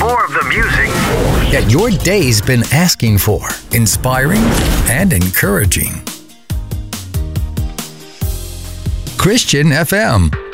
more of the music that your day's been asking for. Inspiring and encouraging. Christian FM.